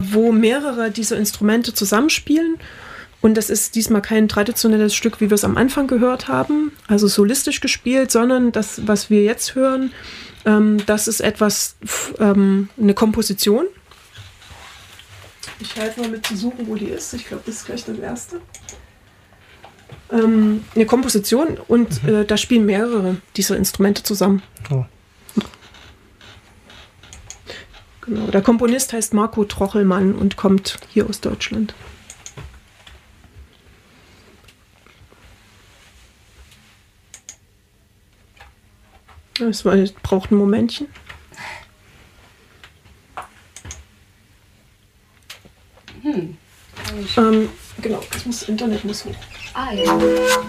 wo mehrere dieser Instrumente zusammenspielen. Und das ist diesmal kein traditionelles Stück, wie wir es am Anfang gehört haben, also solistisch gespielt, sondern das, was wir jetzt hören, das ist eine Komposition. Ich helfe mal mit zu suchen, wo die ist. Ich glaube, das ist gleich das erste. Eine Komposition und da spielen mehrere dieser Instrumente zusammen. Oh. Genau, der Komponist heißt Marco Trochelmann und kommt hier aus Deutschland. Das braucht ein Momentchen. Genau, das Internet muss hoch. Ah ja.